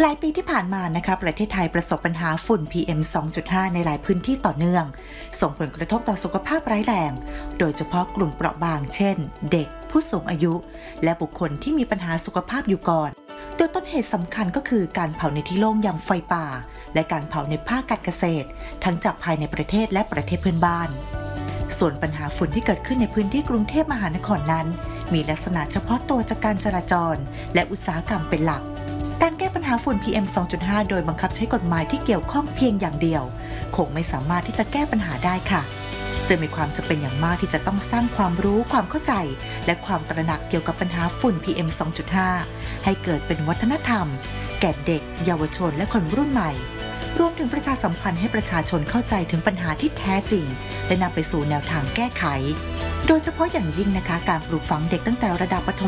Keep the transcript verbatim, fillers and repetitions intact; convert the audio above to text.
หลายปีที่ผ่านมานะคะประเทศไทยประสบปัญหาฝุ่น พี เอ็ม สองจุดห้า ในหลายพื้นที่ต่อเนื่องส่งผลกระทบต่อสุขภาพร้ายแรงโดยเฉพาะกลุ่มเปราะบางเช่นเด็กผู้สูงอายุและบุคคลที่มีปัญหาสุขภาพอยู่ก่อนโดยต้นเหตุสำคัญก็คือการเผาในที่โล่งอย่างไฟป่าและการเผาในภาคการเกษตรทั้งจากภายในประเทศและประเทศเพื่อนบ้านส่วนปัญหาฝุ่นที่เกิดขึ้นในพื้นที่กรุงเทพมหานครนั้นมีลักษณะเฉพาะตัวจากการจราจรและอุตสาหกรรมเป็นหลักการแก้ปัญหาฝุ่น พี เอ็ม สองจุดห้า โดยบังคับใช้กฎหมายที่เกี่ยวข้องเพียงอย่างเดียวคงไม่สามารถที่จะแก้ปัญหาได้ค่ะจึงมีความจำเป็นอย่างมากที่จะต้องสร้างความรู้ความเข้าใจและความตระหนักเกี่ยวกับปัญหาฝุ่น พี เอ็ม สองจุดห้า ให้เกิดเป็นวัฒนธรรมแก่เด็กเยาวชนและคนรุ่นใหม่รวมถึงประชาสัมพันธ์ให้ประชาชนเข้าใจถึงปัญหาที่แท้จริงและนำไปสู่แนวทางแก้ไขโดยเฉพาะอย่างยิ่งนะคะการปลูกฝังเด็กตั้งแต่ระดับประถม